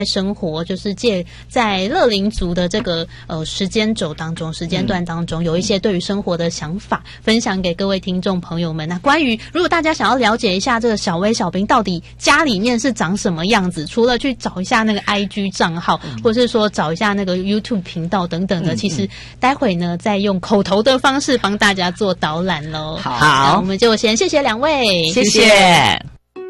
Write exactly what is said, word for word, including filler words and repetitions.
生活，就是借在乐龄族的这个呃时间轴当中、时间段当中，有一些对于生活的想法分享给各位听众朋友们。那关于如果大家想要了解一下这个小薇小兵到底家里面是长什么样子，除了去找一下那个 I G 账号，或者是说找一下那个 YouTube 频道等等的，其实待会呢再用口头的方式帮大家做导览喽。 好， 那我们就先谢谢两位， 谢谢。